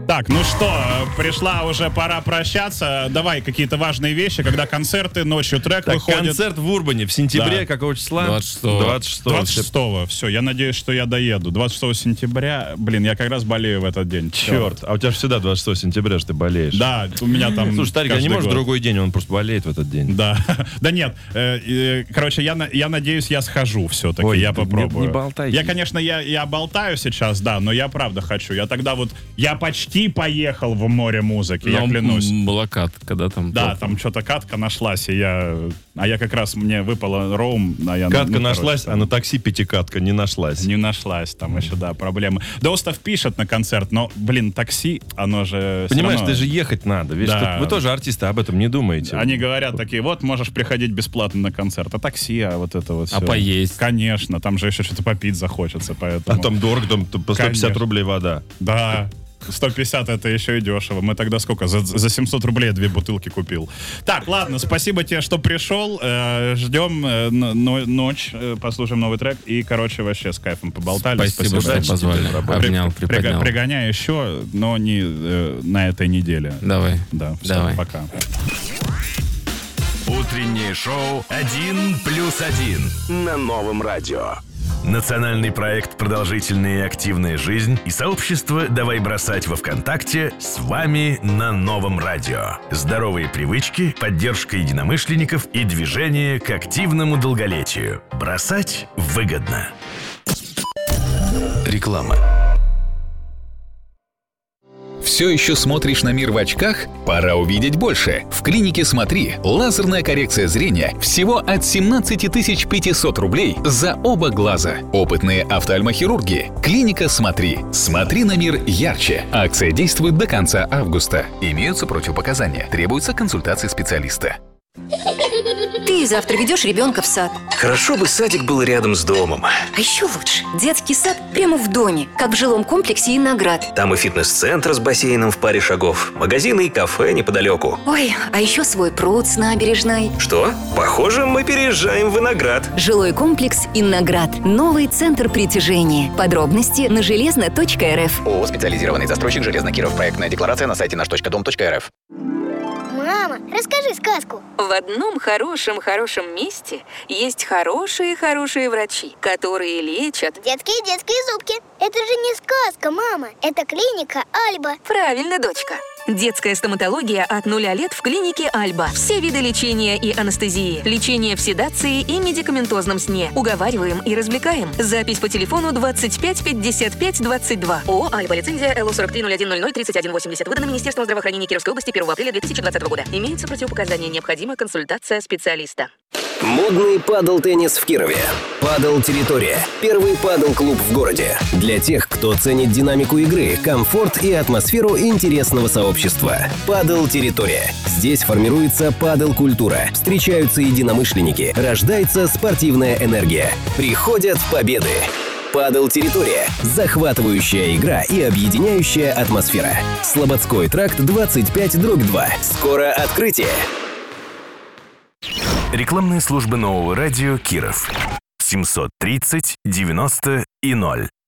Так, ну что, пришла уже пора прощаться. Давай какие-то важные вещи, когда концерты, ночью трек Так, выходит. концерт в Урбане в сентябре, Да. какого числа? 26-го. Все, я надеюсь, что я доеду. 26 сентября, блин, я как раз болею в этот день. Черт, а у тебя же всегда 26 сентября, что ты болеешь. Да, у меня там. Слушай, Старик, а не каждый можешь год. другой день, он просто болеет в этот день. Да. Да нет, короче, я надеюсь, я схожу все-таки, Ой, я попробую. не болтай. Я, конечно, я болтаю сейчас, да, но я правда хочу. Я тогда вот, я почти поехал в море музыки, я клянусь. Блокад, когда там... Да, там что-то катка нашлась, и я как раз, мне выпало роум. Катка нашлась, а на такси пятикатка не нашлась. Не нашлась, там еще, да, проблемы. Достав пишет на концерт, но, блин, такси, оно же... Понимаешь, равно... ты же ехать надо. Видишь, Да. вы тоже артисты, об этом не думаете. Они говорят такие, вот, можешь приходить бесплатно на концерт. А такси, а вот это вот А все. поесть? Конечно, там же еще что-то попить захочется, поэтому... А там дорого, там по 150 Конечно. рублей вода. Да, 150 это еще и дешево. Мы тогда сколько? За 700 рублей 2 бутылки купил. Так, ладно, спасибо тебе, что пришел. Ждем ночь, послушаем новый трек. И, короче, вообще с кайфом поболтали. Спасибо, что позвали. Обнял, приподнял. Пригоняй еще, но не на этой неделе. Давай. Да, все, Давай. пока. Утреннее шоу «1+1» на Новом радио. Национальный проект «Продолжительная и активная жизнь» и сообщество «Давай бросать» во ВКонтакте с вами на Новом радио. Здоровые привычки, поддержка единомышленников и движение к активному долголетию. Бросать выгодно. Реклама. Все еще смотришь на мир в очках? Пора увидеть больше. В клинике «Смотри» лазерная коррекция зрения всего от 17 500 рублей за оба глаза. Опытные офтальмохирурги. Клиника «Смотри». Смотри на мир ярче. Акция действует до конца августа. Имеются противопоказания. Требуется консультация специалиста. Ты завтра ведешь ребенка в сад. Хорошо бы садик был рядом с домом. А еще лучше. Детский сад прямо в доме, как в жилом комплексе «Инноград». Там и фитнес-центр с бассейном в паре шагов, магазины и кафе неподалеку. Ой, а еще свой пруд с набережной. Что? Похоже, мы переезжаем в Виноград. Жилой комплекс «Инноград». Новый центр притяжения. Подробности на железно.рф. ООО «Специализированный застройщик Железнокиров». Проектная декларация на сайте наш.дом.рф. Мама, расскажи сказку. В одном хорошем месте есть хорошие врачи, которые лечат... Детские зубки. Это же не сказка, мама. Это клиника Альба. Правильно, дочка. Детская стоматология от 0 лет в клинике Альба. Все виды лечения и анестезии. Лечение в седации и медикаментозном сне. Уговариваем и развлекаем. Запись по телефону 25 55 22. ООО «Альба». Лицензия ЛО 4301003180. Выдана Министерством здравоохранения Кировской области 1 апреля 2020 года. Имеются противопоказания. Необходима консультация специалиста. Модный падл-теннис в Кирове. Падл-территория. Первый падл-клуб в городе. Для тех, кто ценит динамику игры, комфорт и атмосферу интересного сообщества. Падл-территория. Здесь формируется падл-культура. Встречаются единомышленники. Рождается спортивная энергия. Приходят победы. Падл-территория. Захватывающая игра и объединяющая атмосфера. Слободской тракт 25/2. Скоро открытие. Рекламные службы Нового радио Киров. 730 90 и 0.